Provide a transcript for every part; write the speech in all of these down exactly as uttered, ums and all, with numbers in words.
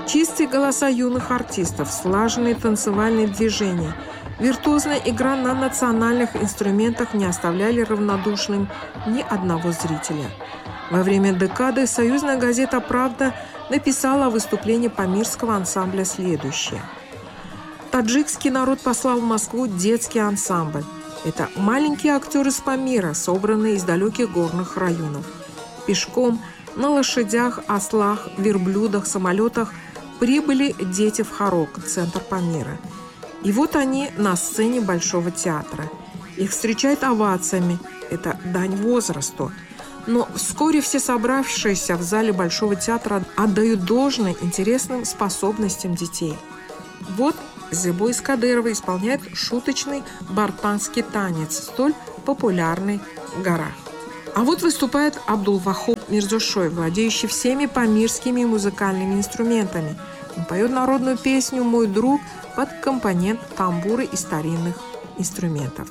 Чистые голоса юных артистов, слаженные танцевальные движения, виртуозная игра на национальных инструментах не оставляли равнодушным ни одного зрителя. Во время декады союзная газета «Правда» написала о выступлении памирского ансамбля следующее. Таджикский народ послал в Москву детский ансамбль. Это маленькие актеры с Памира, собранные из далеких горных районов. Пешком, на лошадях, ослах, верблюдах, самолетах прибыли дети в Хорог, центр Памира. И вот они на сцене Большого театра. Их встречают овациями. Это дань возрасту. Но вскоре все собравшиеся в зале Большого театра отдают должное интересным способностям детей. Вот Зебой Искадырова исполняет шуточный бартанский танец, столь популярный в горах. А вот выступает Абдулвахоп Мирзошой, владеющий всеми памирскими музыкальными инструментами. Он поет народную песню «Мой друг» под аккомпанемент тамбуры и старинных инструментов.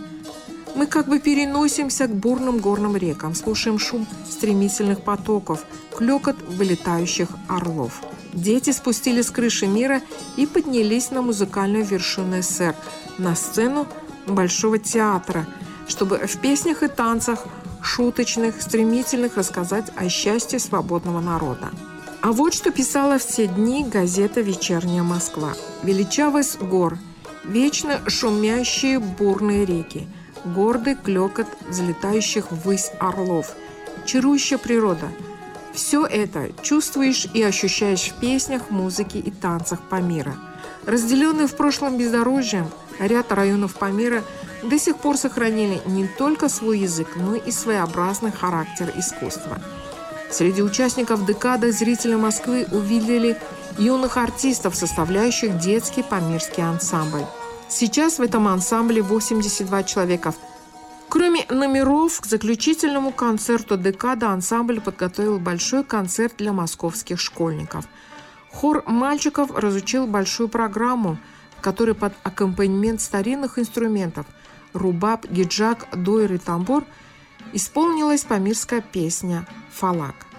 Мы как бы переносимся к бурным горным рекам, слушаем шум стремительных потоков, клёкот вылетающих орлов. Дети спустились с крыши мира и поднялись на музыкальную вершину СССР, на сцену Большого театра, чтобы в песнях и танцах, шуточных, стремительных, рассказать о счастье свободного народа. А вот что писала в те дни газета «Вечерняя Москва». Величавость гор, вечно шумящие бурные реки, гордый клёкот взлетающих ввысь орлов, чарующая природа. Все это чувствуешь и ощущаешь в песнях, музыке и танцах Памира. Разделенные в прошлом бездорожьем, ряд районов Памира до сих пор сохранили не только свой язык, но и своеобразный характер искусства. Среди участников декады зрители Москвы увидели юных артистов, составляющих детский памирский ансамбль. Сейчас в этом ансамбле восемьдесят два человека. Кроме номеров, к заключительному концерту декады ансамбль подготовил большой концерт для московских школьников. Хор мальчиков разучил большую программу, в которой под аккомпанемент старинных инструментов – рубаб, гиджак, дойр и тамбур – исполнилась памирская песня «Фалак».